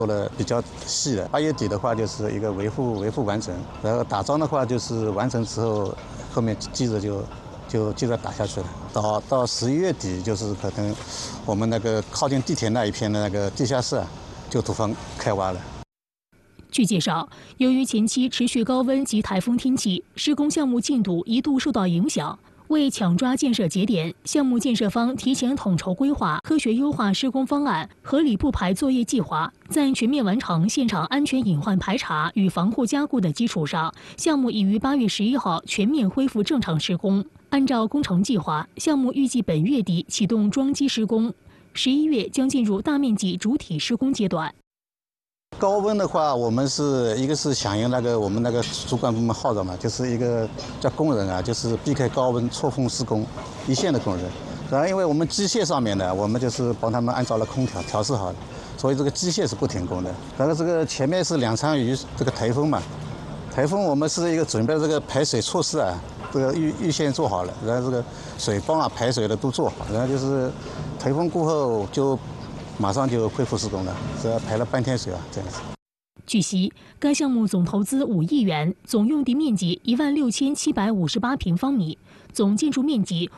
做了比较细的。8月底的话就是一个维护完成，然后打桩的话就是完成之后，后面接着就接着打下去了。到11月底就是可能我们那个靠近地铁那一片的那个地下室就土方开挖了。 据介绍，由于前期持续高温及台风天气，施工项目进度一度受到影响。为抢抓建设节点，项目建设方提前统筹规划、科学优化施工方案，合理布排作业计划，在全面完成现场安全隐患排查与防护加固的基础上，项目已于8月11号全面恢复正常施工。按照工程计划，项目预计本月底启动桩基施工，11月将进入大面积主体施工阶段。 高温的话，我们是一个是响应我们那个主管部门号召嘛，就是一个叫工人就是避开高温错峰施工，一线的工人。然后因为我们机械上面呢，我们就是帮他们按照了空调调试好的，所以这个机械是不停工的。然后这个前面是2场雨，这个台风嘛，台风我们是一个准备这个排水措施这个预先做好了，然后这个水泵排水的都做好，然后就是台风过后就马上就恢复施工了，这排了半天水这样子。 据悉，该项目总投资5亿元，总用地面积16758平方米，总建筑面积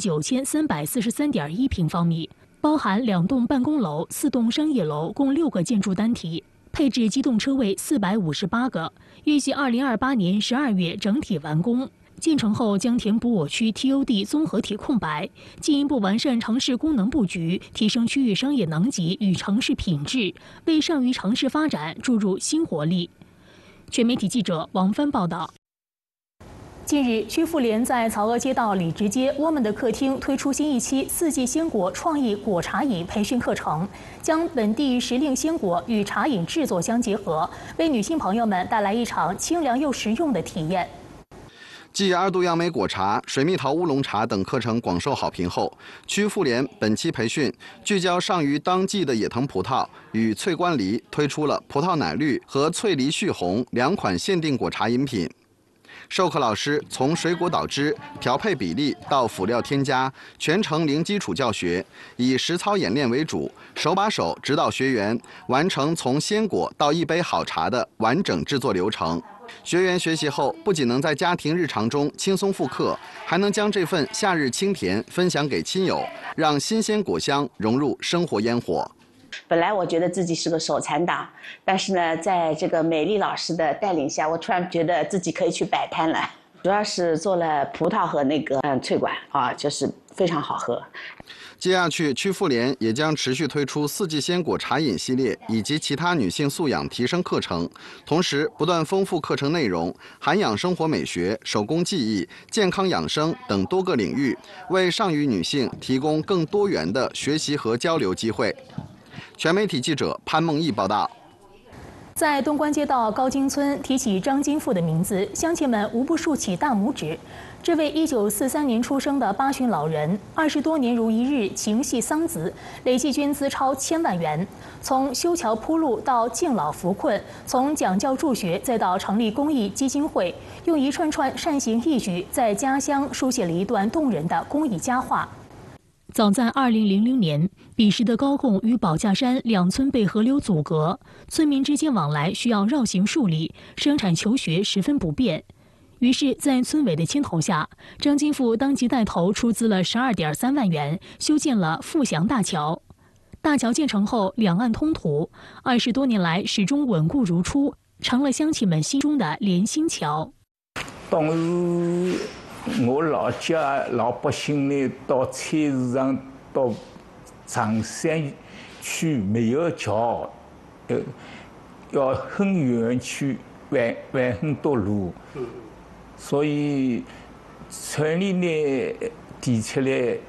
59343.1平方米，包含2栋办公楼、4栋商业楼，共6个建筑单体，配置机动车位458个，预计2028年12月整体完工。建成后将填补我区 TOD 综合体空白，进一步完善城市功能布局，提升区域商业能级与城市品质，为上虞城市发展注入新活力。全媒体记者王帆报道。近日，曲妇联在曹娥街道李直街我们的客厅推出新一期4季鲜果创意果茶饮培训课程，将本地时令鲜果与茶饮制作相结合，为女性朋友们带来一场清凉又实用的体验。 继2度杨梅果茶、水蜜桃乌龙茶等课程广受好评后，曲妇联本期培训聚焦上虞当季的野藤葡萄与翠冠梨，推出了葡萄奶绿和翠梨旭红2款限定果茶饮品。授课老师从水果捣汁、调配比例到辅料添加，全程零基础教学，以实操演练为主，手把手指导学员完成从鲜果到一杯好茶的完整制作流程。学员学习后，不仅能在家庭日常中轻松复刻，还能将这份夏日清甜分享给亲友，让新鲜果香融入生活烟火。 本来我觉得自己是个手残党，但是呢，在这个美丽老师的带领下，我突然觉得自己可以去摆摊了。主要是做了葡萄和那个脆管就是非常好喝。 接下去，曲妇联也将持续推出4季鲜果茶饮系列以及其他女性素养提升课程，同时不断丰富课程内容，涵养生活美学、手工技艺、健康养生等多个领域，为上虞女性提供更多元的学习和交流机会。全媒体记者潘梦毅报道。 在东关街道高经村提起张金富的名字，乡亲们无不竖起大拇指。这位1943年出生的8旬老人，20多年如一日情系桑梓，累计捐资超1000万元。从修桥铺路到敬老扶困，从讲教助学再到成立公益基金会，用一串串善行义举，在家乡书写了一段动人的公益佳话。早在2000年，彼时的高贡与保架山2村被河流阻隔，村民之间往来需要绕行数里，生产求学十分不便。于是，在村委的牵头下，张金富当即带头出资了12.3万元，修建了富祥大桥。大桥建成后，两岸通途，20多年来始终稳固如初，成了乡亲们心中的连心桥。 当时我老家老百姓呢，到菜市场、到长山去没有桥，要很远去玩很多路。所以村里呢提出来，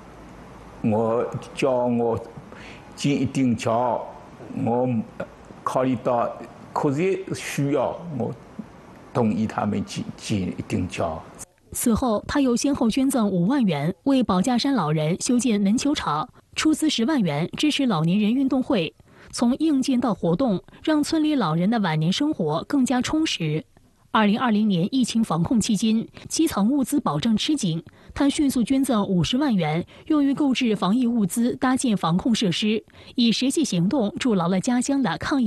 叫我建一定桥，我考虑到确实需要，我同意他们建一定桥。 此后，他又先后捐赠5万元为保架山老人修建门球场，出资10万元支持老年人运动会。从硬件到活动，让村里老人的晚年生活更加充实。 2020年疫情防控期间，基层物资保障吃紧，他迅速捐赠50万元，用于购置防疫物资、搭建防控设施，以实际行动筑牢了家乡的抗疫。